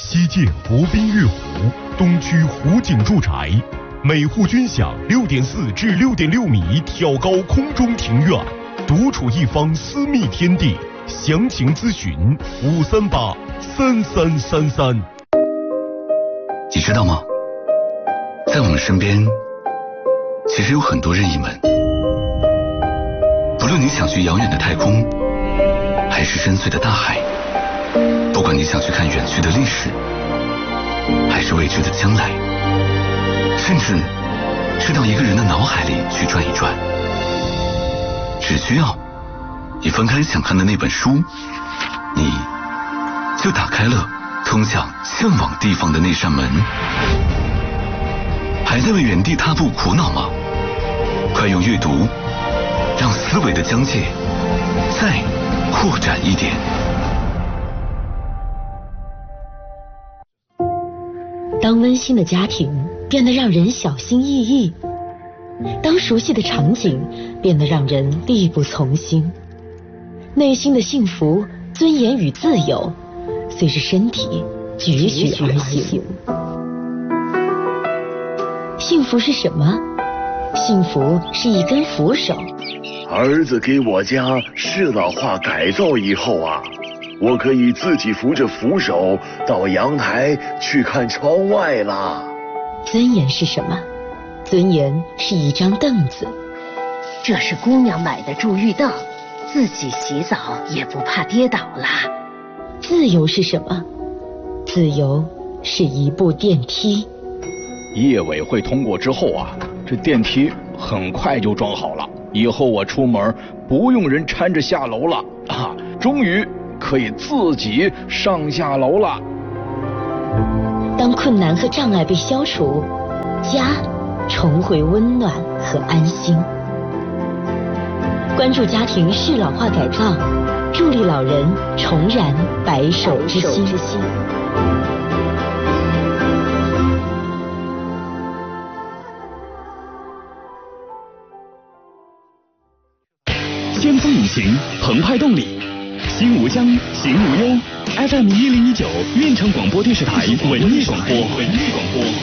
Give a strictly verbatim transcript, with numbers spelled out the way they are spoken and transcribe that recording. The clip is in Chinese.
西建国宾悦湖，东区湖景住宅，每户均享六点四至六点六米挑高空中庭院，独处一方私密天地。详情咨询五三八三三三三。 你知道吗？在我们身边，其实有很多任意门。不论你想去遥远的太空，还是深邃的大海，不管你想去看远去的历史，还是未知的将来，甚至是到一个人的脑海里去转一转，只需要你翻开想看的那本书，你就打开了通向向往地方的那扇门。还在为原地踏步苦恼吗？快用阅读让思维的疆界再扩展一点。 当温馨的家庭变得让人小心翼翼，当熟悉的场景变得让人力不从心，内心的幸福、尊严与自由随着身体踽踽而行。幸福是什么？幸福是一根扶手。 儿子给我家适老化改造以后啊，我可以自己扶着扶手到阳台去看窗外啦。 尊严是什么？尊严是一张凳子。 这是姑娘买的助浴凳，自己洗澡也不怕跌倒啦。 自由是什么？自由是一部电梯。 业委会通过之后啊，这电梯很快就装好了，以后我出门不用人搀着下楼了啊，终于可以自己上下楼了。 当困难和障碍被消除，家重回温暖和安心。关注家庭适老化改造，助力老人重燃白首之心。 先锋引擎，澎湃动力，心无疆，行无忧。F M 一零一九，运城广播电视台文艺广播，文艺广播。